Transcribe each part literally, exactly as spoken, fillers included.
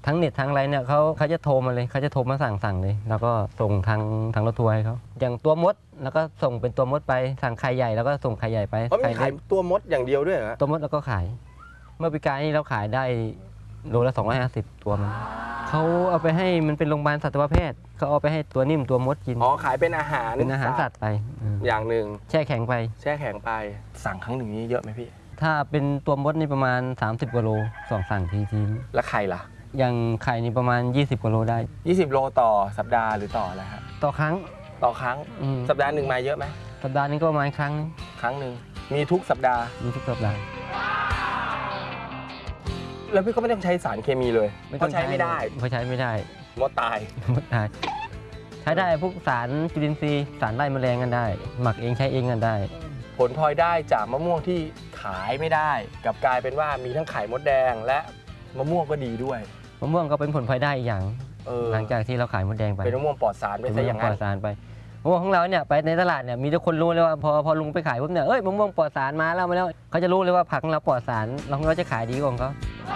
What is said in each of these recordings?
ทั้งเน็ตทั้งอะไรเนี่ยเขาเขาจะโทรมาเลยเขาจะโทรมาสั่งสั่งเลยแล้วก็ส่งทางทางรถทัวร์ให้เขาอย่างตัวมดแล้วก็ส่งเป็นตัวมดไปสั่งไข่ใหญ่แล้วก็ส่งไข่ใหญ่ไปเพราะมีขายตัวมดอย่างเดียวด้วยเหรอตัวมดแล้วก็ขายเมื่อปีกายนี้เราขายได้โลละสองร้อยห้าสิบตัวมันเขาเอาไปให้มันเป็นโรงพยาบาลสัตวแพทย์เขาเอาไปให้ตัวนิ่มตัวมดกินอ๋อขายเป็นอาหารเป็นอาหารสัตว์ไปอย่างหนึ่งแช่แข็งไปแช่แข็งไปสั่งครั้งหนึ่งนี้เยอะไหมพี่ถ้าเป็นตัวมดนี่ประมาณสามสิบกิโลสองสั่งทีทีแล้วไข่ล่ะอย่างไข่นี่ประมาณยี่สิบกิโลได้ยี่สิบโลต่อสัปดาห์หรือต่ออะไรครับต่อครั้งต่อครั้งสัปดาห์หนึ่งมาเยอะไหมสัปดาห์นึงก็ประมาณครั้งครั้งหนึ่งมีทุกสัปดาห์มีทุกสัปดาห์แล้วพี่ก็ไม่ต้องใช้สารเคมีเลยเพราะใช้ไม่ได้เพราะใช้ไม่ได้มดตายมดตายใช้ได้พวกสารจุลินทรีย์สารไล่แมลงกันได้หมักเองใช้เองกันได้ผลพลอยได้จากมะม่วงที่ขายไม่ได้กับกลายเป็นว่ามีทั้งไข่มดแดงและมะม่วงก็ดีด้วยมะม่วงก็เป็นผลพลอยได้อีกอย่างหลังจากที่เราขายมดแดงไปเป็นมะม่วงปลอดสารไปซะอย่างนั้นปลอดสารไปมะม่วงของเราเนี่ยไปในตลาดเนี่ยมีทุกคนรู้เลยว่าพอพอลุงไปขายปุ๊บเนี่ยเอ้ยมะม่วงปลอดสารมาแล้วมาแล้วเขาจะรู้เลยว่าผักของเราปลอดสารเราเราจะขายดีกว่าเขา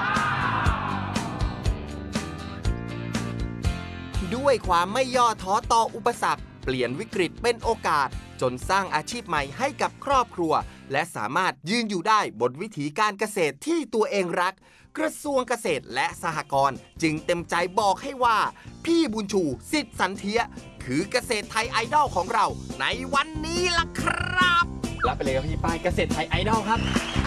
ด้วยความไม่ย่อท้อต่ออุปสรรคเปลี่ยนวิกฤตเป็นโอกาสจนสร้างอาชีพใหม่ให้กับครอบครัวและสามารถยืนอยู่ได้บนวิถีการเกษตรที่ตัวเองรักกระทรวงเกษตรและสหกรณ์จึงเต็มใจบอกให้ว่าพี่บุญชูสิทธิ์สันเทียคือเกษตรไทยไอดอลของเราในวันนี้ล่ะครับรับไปเลยครับพี่ป้ายเกษตรไทยไอดอลครับ